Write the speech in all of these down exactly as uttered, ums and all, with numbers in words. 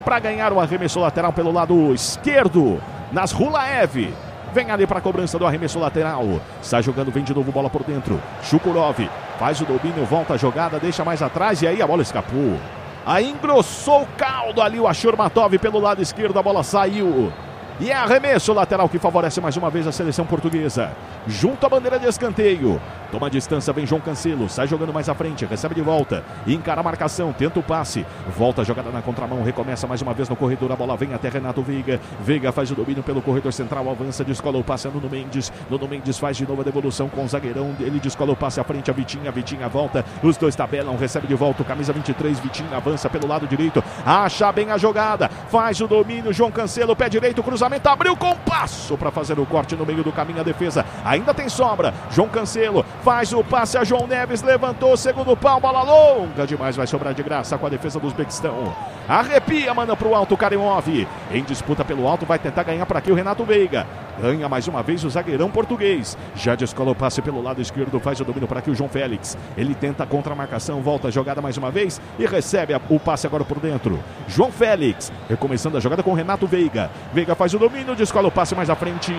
Para ganhar o arremesso lateral pelo lado esquerdo, nas Rulaev. Vem ali para a cobrança do arremesso lateral. Sai jogando, vem de novo bola por dentro. Shukurov faz o domínio, volta a jogada, deixa mais atrás e aí a bola escapou. Aí engrossou o caldo ali o Ashurmatov pelo lado esquerdo, a bola saiu. E é arremesso lateral que favorece mais uma vez a seleção portuguesa. Junto à bandeira de escanteio. Toma a distância, vem João Cancelo. Sai jogando mais à frente, recebe de volta. Encara a marcação, tenta o passe. Volta a jogada na contramão, recomeça mais uma vez no corredor. A bola vem até Renato Veiga. Veiga faz o domínio pelo corredor central, avança, descola o passe a Nuno Mendes. Nuno Mendes faz de novo a devolução com o zagueirão. Ele descola o passe à frente, a Vitinha. A Vitinha volta, os dois tabelam, recebe de volta o camisa vinte e três. Vitinha avança pelo lado direito. Acha bem a jogada, faz o domínio. João Cancelo, pé direito, cruzamento, abriu com passo para fazer o corte no meio do caminho. A defesa ainda tem sobra. João Cancelo faz o passe a João Neves, levantou o segundo pau, bola longa demais, vai sobrar de graça com a defesa do Uzbequistão. Arrepia, manda pro alto o Karimov. Em disputa pelo alto, vai tentar ganhar por aqui o Renato Veiga. Ganha mais uma vez o zagueirão português. Já descola o passe pelo lado esquerdo, faz o domínio para aqui o João Félix. Ele tenta a contra-marcação, volta a jogada mais uma vez e recebe o passe agora por dentro. João Félix, recomeçando a jogada com o Renato Veiga. Veiga faz o domínio, descola o passe mais à frente.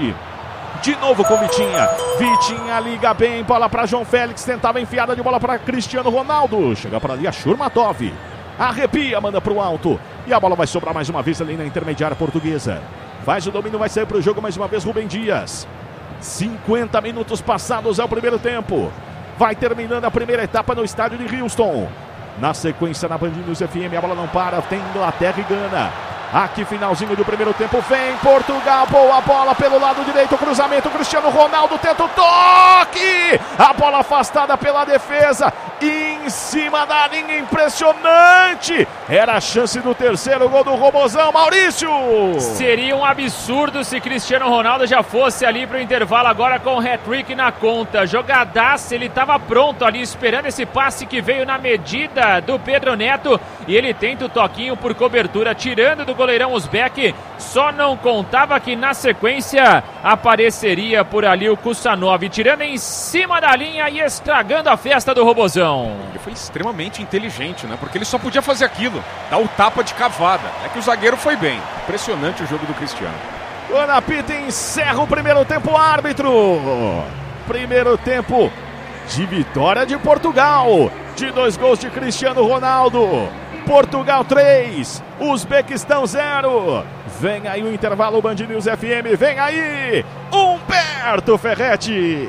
De novo com Vitinha. Vitinha liga bem, bola para João Félix, tentava enfiada de bola para Cristiano Ronaldo. Chega para ali a Shurmatov. Arrepia, manda para o alto. E a bola vai sobrar mais uma vez ali na intermediária portuguesa. Faz o domínio, vai sair para o jogo mais uma vez Rubem Dias. cinquenta minutos passados é o primeiro tempo. Vai terminando a primeira etapa no estádio de Houston. Na sequência na Band News F M, a bola não para, tem Inglaterra e Gana. Aqui finalzinho do primeiro tempo, vem Portugal, boa bola pelo lado direito, cruzamento, Cristiano Ronaldo tenta o toque, a bola afastada pela defesa, em cima da linha, impressionante, era a chance do terceiro gol do Robozão, Maurício! Seria um absurdo se Cristiano Ronaldo já fosse ali para o intervalo agora com o hat-trick na conta, jogadaça, ele estava pronto ali esperando esse passe que veio na medida do Pedro Neto e ele tenta o toquinho por cobertura, tirando do goleirão Uzbek, só não contava que na sequência apareceria por ali o Kusanov, tirando em cima da linha e estragando a festa do Robozão. Ele foi extremamente inteligente, né? Porque ele só podia fazer aquilo, dar o tapa de cavada. É que o zagueiro foi bem. Impressionante o jogo do Cristiano. O apito encerra o primeiro tempo, árbitro. Primeiro tempo de vitória de Portugal, de dois gols de Cristiano Ronaldo. Portugal três, Uzbequistão zero. Vem aí o intervalo Band News F M, vem aí Humberto Ferretti.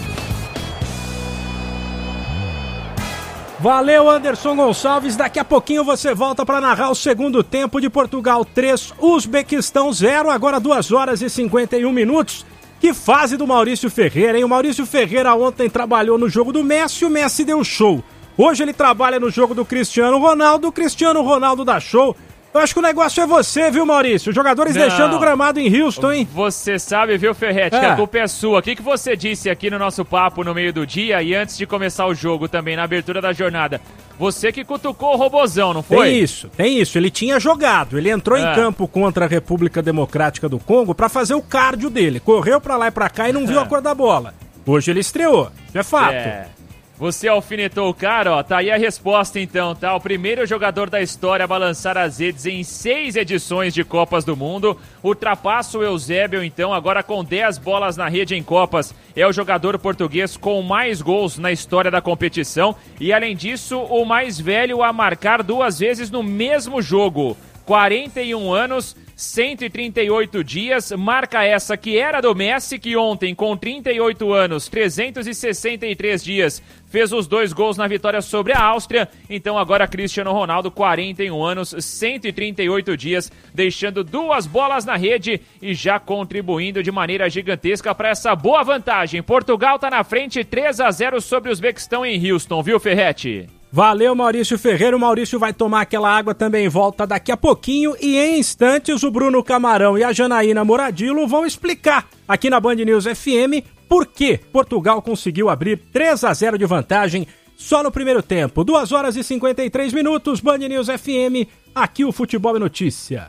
Valeu, Anderson Gonçalves. Daqui a pouquinho você volta para narrar o segundo tempo de Portugal três, Uzbequistão zero. Agora duas horas e cinquenta e um minutos. Que fase do Maurício Ferreira, hein? O Maurício Ferreira ontem trabalhou no jogo do Messi e o Messi deu show. Hoje ele trabalha no jogo do Cristiano Ronaldo, o Cristiano Ronaldo dá show. Eu acho que o negócio é você, viu, Maurício? Os jogadores Não. deixando o gramado em Houston, hein? Você sabe, viu, Ferretti, é. que a culpa é sua. O que, que você disse aqui no nosso papo no meio do dia e antes de começar o jogo também, na abertura da jornada? Você que cutucou o Robozão, não foi? Tem isso, tem isso. Ele tinha jogado. Ele entrou é. em campo contra a República Democrática do Congo pra fazer o cardio dele. Correu pra lá e pra cá e não viu é. a cor da bola. Hoje ele estreou. Isso é fato. É. Você alfinetou o cara, ó, tá aí a resposta então, tá? O primeiro jogador da história a balançar as redes em seis edições de Copas do Mundo, ultrapassa o Eusébio então, agora com dez bolas na rede em Copas, é o jogador português com mais gols na história da competição e além disso, o mais velho a marcar duas vezes no mesmo jogo, quarenta e um anos, cento e trinta e oito dias, marca essa que era do Messi, que ontem, com trinta e oito anos, trezentos e sessenta e três dias, fez os dois gols na vitória sobre a Áustria. Então agora Cristiano Ronaldo, quarenta e um anos, cento e trinta e oito dias, deixando duas bolas na rede e já contribuindo de maneira gigantesca para essa boa vantagem. Portugal tá na frente, três a zero sobre os Uzbequistão em Houston, viu, Ferretti? Valeu, Maurício Ferreira. O Maurício vai tomar aquela água também, volta daqui a pouquinho e em instantes o Bruno Camarão e a Janaína Moradilo vão explicar aqui na Band News F M por que Portugal conseguiu abrir três a zero de vantagem só no primeiro tempo. duas horas e cinquenta e três minutos, Band News F M, aqui o Futebol é Notícia.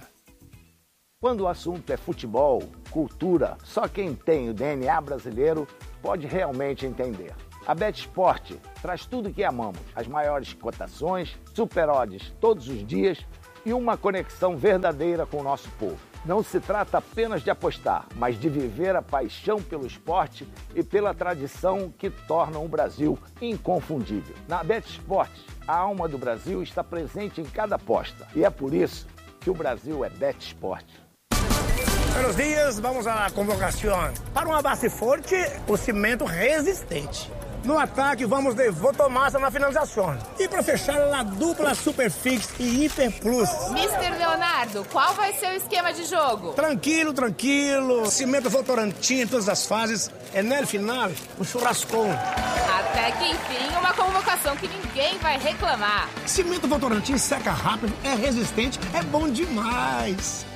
Quando o assunto é futebol, cultura, só quem tem o D N A brasileiro pode realmente entender. A BetSport traz tudo o que amamos, as maiores cotações, super odds todos os dias e uma conexão verdadeira com o nosso povo. Não se trata apenas de apostar, mas de viver a paixão pelo esporte e pela tradição que tornam o Brasil inconfundível. Na BetSport, a alma do Brasil está presente em cada aposta. E é por isso que o Brasil é BetSport. Buenos dias, vamos à convocação. Para uma base forte, o cimento resistente. No ataque, vamos de Votomassa na finalização. E para fechar, a dupla Superfix e Hiper Plus. mister Leonardo, qual vai ser o esquema de jogo? Tranquilo, tranquilo. Cimento Votorantim em todas as fases. É no final, um churrascão. Até que enfim, uma convocação que ninguém vai reclamar. Cimento Votorantim seca rápido, é resistente, é bom demais.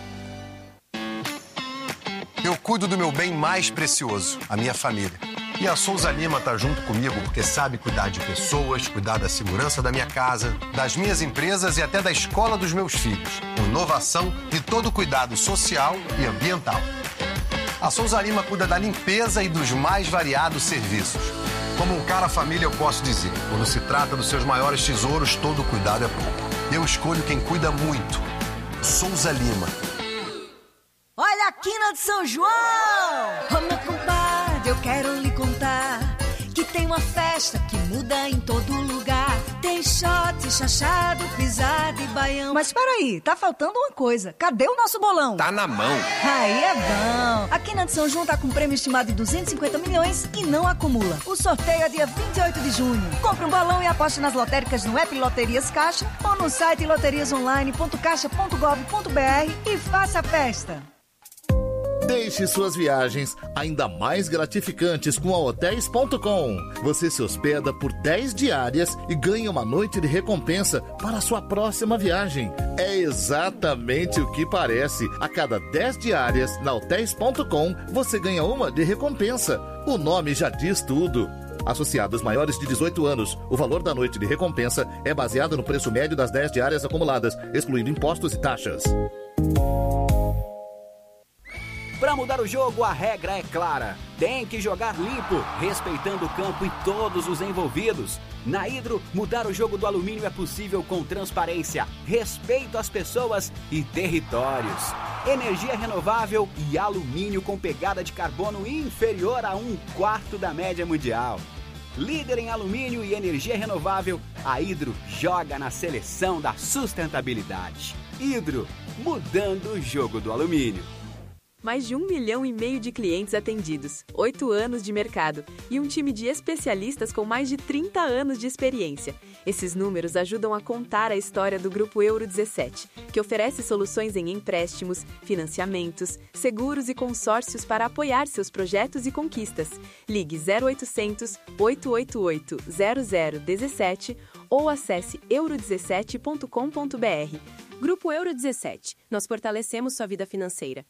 Eu cuido do meu bem mais precioso, a minha família. E a Souza Lima tá junto comigo porque sabe cuidar de pessoas, cuidar da segurança da minha casa, das minhas empresas e até da escola dos meus filhos. Com inovação e todo cuidado social e ambiental. A Souza Lima cuida da limpeza e dos mais variados serviços. Como um cara família, eu posso dizer, quando se trata dos seus maiores tesouros, todo cuidado é pouco. Eu escolho quem cuida muito. Souza Lima. Olha a quina de São João! Ô meu compadre, eu quero lhe contar que tem uma festa que muda em todo lugar. Tem shot, chachado, pisado e baião. Mas peraí, tá faltando uma coisa. Cadê o nosso bolão? Tá na mão. Aí é bom. A quina de São João tá com um prêmio estimado de duzentos e cinquenta milhões e não acumula. O sorteio é dia vinte e oito de junho. Compre um bolão e aposte nas lotéricas no app Loterias Caixa ou no site loterias online ponto caixa ponto gov ponto br e faça a festa. Deixe suas viagens ainda mais gratificantes com a hotéis ponto com. Você se hospeda por dez diárias e ganha uma noite de recompensa para a sua próxima viagem. É exatamente o que parece. A cada dez diárias na hotéis ponto com, você ganha uma de recompensa. O nome já diz tudo. Associados maiores de dezoito anos, o valor da noite de recompensa é baseado no preço médio das dez diárias acumuladas, excluindo impostos e taxas. Para mudar o jogo, a regra é clara. Tem que jogar limpo, respeitando o campo e todos os envolvidos. Na Hidro, mudar o jogo do alumínio é possível com transparência, respeito às pessoas e territórios. Energia renovável e alumínio com pegada de carbono inferior a um quarto da média mundial. Líder em alumínio e energia renovável, a Hidro joga na seleção da sustentabilidade. Hidro, mudando o jogo do alumínio. Mais de um milhão e meio de clientes atendidos, oito anos de mercado e um time de especialistas com mais de trinta anos de experiência. Esses números ajudam a contar a história do Grupo Euro dezessete, que oferece soluções em empréstimos, financiamentos, seguros e consórcios para apoiar seus projetos e conquistas. Ligue zero oitocentos, oito oito oito, zero zero um sete ou acesse euro dezessete ponto com ponto br. Grupo Euro dezessete. Nós fortalecemos sua vida financeira.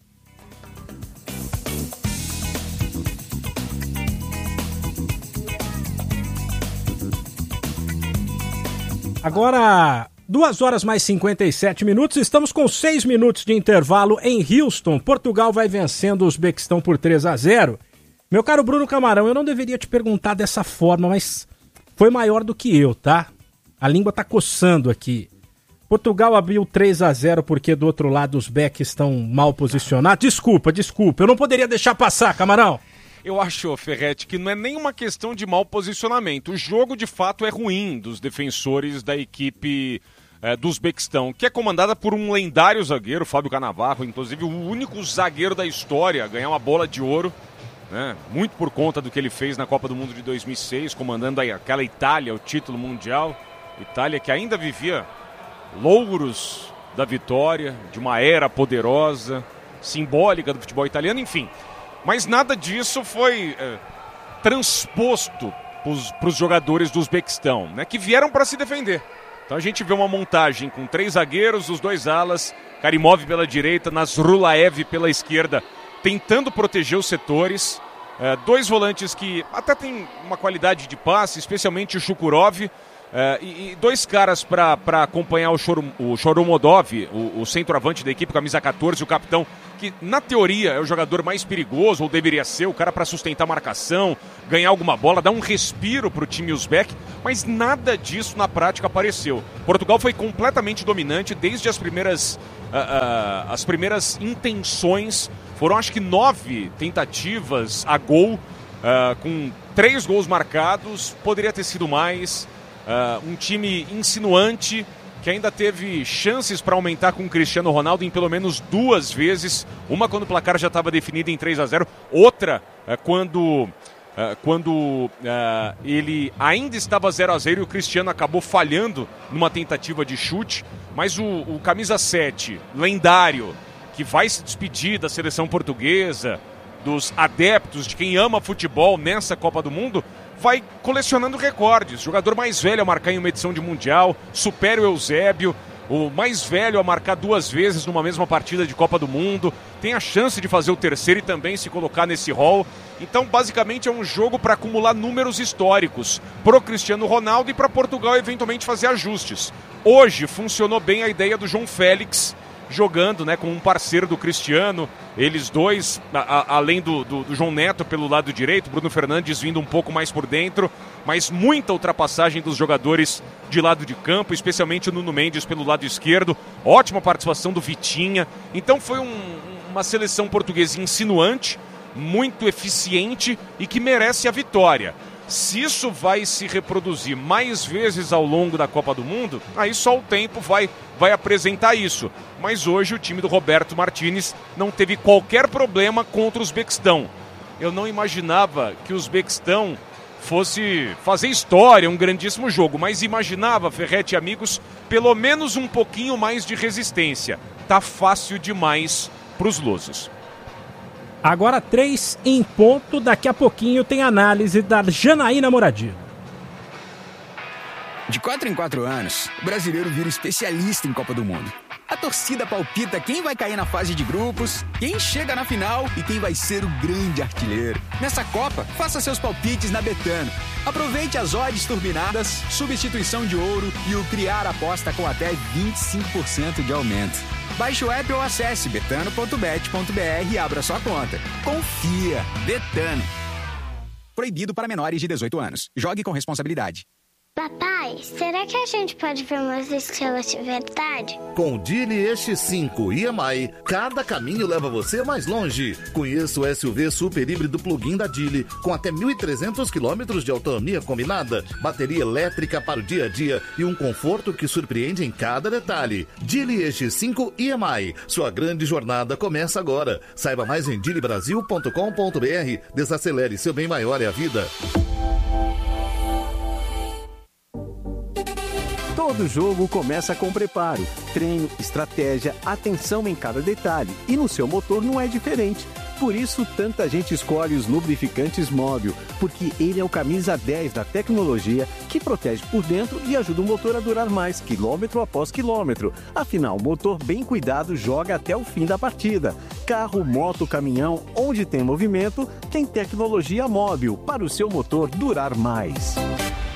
Agora, duas horas mais cinquenta e sete minutos, estamos com seis minutos de intervalo em Houston. Portugal vai vencendo o Uzbequistão por três a zero. Meu caro Bruno Camarão, eu não deveria te perguntar dessa forma, mas foi maior do que eu, tá? A língua tá coçando aqui. Portugal abriu três a zero porque do outro lado os Uzbeques estão mal posicionados. Desculpa, desculpa, eu não poderia deixar passar, Camarão. Eu acho, Ferretti, que não é nenhuma questão de mau posicionamento. O jogo, de fato, é ruim dos defensores da equipe é, do Uzbequistão, que é comandada por um lendário zagueiro, Fábio Cannavaro, inclusive o único zagueiro da história a ganhar uma bola de ouro, né? Muito por conta do que ele fez na Copa do Mundo de dois mil e seis, comandando aquela Itália, o título mundial. Itália que ainda vivia louros da vitória, de uma era poderosa, simbólica do futebol italiano, enfim. Mas nada disso foi é, transposto para os jogadores do Uzbequistão, né, que vieram para se defender. Então a gente vê uma montagem com três zagueiros, os dois alas, Karimov pela direita, Nasrulaev pela esquerda, tentando proteger os setores. É, dois volantes que até têm uma qualidade de passe, especialmente o Shukurov, É, e, e dois caras para acompanhar o, Chorum, o Choromodov, o, o centroavante da equipe, camisa catorze, o capitão, que na teoria é o jogador mais perigoso, ou deveria ser, o cara para sustentar a marcação, ganhar alguma bola, dar um respiro para o time uzbek, mas nada disso na prática apareceu. Portugal foi completamente dominante desde as primeiras, uh, uh, as primeiras intenções, foram acho que nove tentativas a gol, uh, com três gols marcados, poderia ter sido mais. Uh, um time insinuante que ainda teve chances para aumentar com o Cristiano Ronaldo em pelo menos duas vezes. Uma quando o placar já estava definido em três a zero, outra uh, quando, uh, quando uh, ele ainda estava zero a zero e o Cristiano acabou falhando numa tentativa de chute. Mas o, o camisa sete, lendário, que vai se despedir da seleção portuguesa, dos adeptos, de quem ama futebol nessa Copa do Mundo, vai colecionando recordes. Jogador mais velho a marcar em uma edição de Mundial, supera o Eusébio, o mais velho a marcar duas vezes numa mesma partida de Copa do Mundo, tem a chance de fazer o terceiro e também se colocar nesse rol. Então, basicamente, é um jogo para acumular números históricos pro Cristiano Ronaldo e para Portugal eventualmente fazer ajustes. Hoje funcionou bem a ideia do João Félix jogando, né, com um parceiro do Cristiano, eles dois, a, a, além do, do, do João Neto pelo lado direito, Bruno Fernandes vindo um pouco mais por dentro, mas muita ultrapassagem dos jogadores de lado de campo, especialmente o Nuno Mendes pelo lado esquerdo, ótima participação do Vitinha. Então foi um, uma seleção portuguesa insinuante, muito eficiente e que merece a vitória. Se isso vai se reproduzir mais vezes ao longo da Copa do Mundo, aí só o tempo vai, vai apresentar isso. Mas hoje o time do Roberto Martínez não teve qualquer problema contra o Uzbequistão. Eu não imaginava que o Uzbequistão fosse fazer história, um grandíssimo jogo, mas imaginava, Ferretti e amigos, pelo menos um pouquinho mais de resistência. Tá fácil demais para os lusos. Agora três em ponto, daqui a pouquinho tem análise da Janaína Moradia. De quatro em quatro anos, o brasileiro vira especialista em Copa do Mundo. A torcida palpita quem vai cair na fase de grupos, quem chega na final e quem vai ser o grande artilheiro. Nessa Copa, faça seus palpites na Betano. Aproveite as odds turbinadas, substituição de ouro e o Criar Aposta com até vinte e cinco por cento de aumento. Baixe o app ou acesse betano ponto bet ponto br e abra sua conta. Confia. Betano. Proibido para menores de dezoito anos. Jogue com responsabilidade. Papai, será que a gente pode ver umas estrelas de verdade? Com o Geely E X cinco I M I, cada caminho leva você mais longe. Conheça o S U V super híbrido plug-in da Geely, com até mil e trezentos quilômetros de autonomia combinada, bateria elétrica para o dia a dia e um conforto que surpreende em cada detalhe. Geely E X cinco I M I, sua grande jornada começa agora. Saiba mais em geely brasil ponto com ponto br. Desacelere, seu bem maior é a vida. Todo jogo começa com preparo, treino, estratégia, atenção em cada detalhe. E no seu motor não é diferente. Por isso, tanta gente escolhe os lubrificantes Móbil, porque ele é o camisa dez da tecnologia que protege por dentro e ajuda o motor a durar mais, quilômetro após quilômetro. Afinal, o motor bem cuidado joga até o fim da partida. Carro, moto, caminhão, onde tem movimento, tem tecnologia Móbil para o seu motor durar mais.